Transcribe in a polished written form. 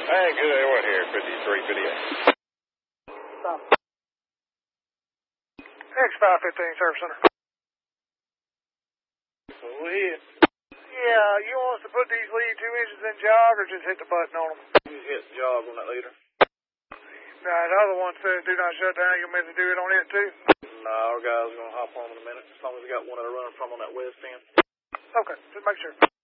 Hey, good. Everyone here, 5358. Stop. X515 Service Center. Go ahead. Yeah, you want us to put these lead 2 inches in jog or just hit the button on them? You hit the jog on that leader. Nah, the other one says do not shut down. You want me to do it on it too? No, our guys are going to hop on in a minute, as long as we got one that are running from on that west end. Okay, just make sure.